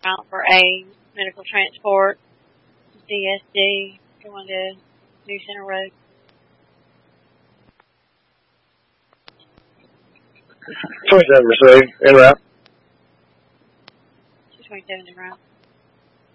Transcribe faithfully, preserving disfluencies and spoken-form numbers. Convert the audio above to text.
out for a medical transport, D S D, going to New Center Road. twenty-seven received, en route. two twenty-seven en route.